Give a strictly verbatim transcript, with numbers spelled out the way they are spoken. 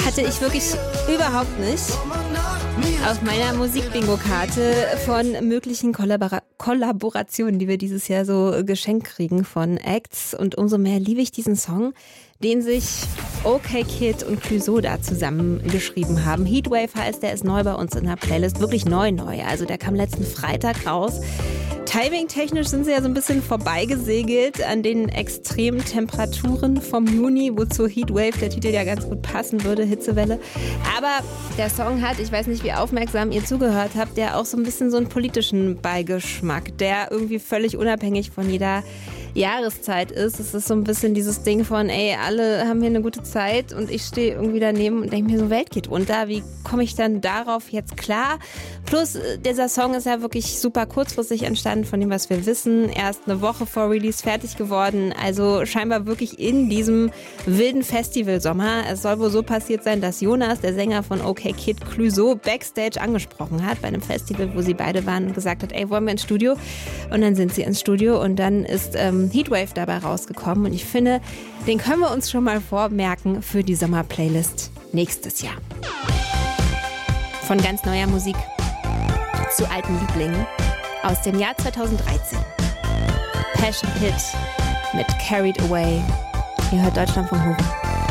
Hatte ich wirklich überhaupt nicht auf meiner Musik-Bingo-Karte von möglichen Kollabora- Kollaborationen, die wir dieses Jahr so geschenkt kriegen von Acts. Und umso mehr liebe ich diesen Song, den sich Okay Kid und Clouseau da zusammengeschrieben haben. Heatwave heißt, der ist neu bei uns in der Playlist. Wirklich neu, neu. Also der kam letzten Freitag raus. Timing-technisch sind sie ja so ein bisschen vorbeigesegelt an den extremen Temperaturen vom Juni, wozu Heatwave, der Titel ja ganz gut passen würde, Hitzewelle. Aber der Song hat, ich weiß nicht, wie aufmerksam ihr zugehört habt, der auch so ein bisschen so einen politischen Beigeschmack, der irgendwie völlig unabhängig von jeder Jahreszeit ist. Es ist so ein bisschen dieses Ding von, ey, alle haben hier eine gute Zeit und ich stehe irgendwie daneben und denke mir so, Welt geht unter. Wie komme ich dann darauf jetzt klar? Plus, dieser Song ist ja wirklich super kurzfristig entstanden von dem, was wir wissen. Erst eine Woche vor Release fertig geworden. Also scheinbar wirklich in diesem wilden Festivalsommer. Es soll wohl so passiert sein, dass Jonas, der Sänger von Okay Kid, Clouseau backstage angesprochen hat bei einem Festival, wo sie beide waren und gesagt hat, ey, wollen wir ins Studio? Und dann sind sie ins Studio und dann ist ähm, Heatwave dabei rausgekommen. Und ich finde, den können wir uns schon mal vormerken für die Sommerplaylist nächstes Jahr. Von ganz neuer Musik zu alten Lieblingen aus dem Jahr zweitausenddreizehn. Passion Pit mit Carried Away. Ihr hört Deutschlandfunk Nova.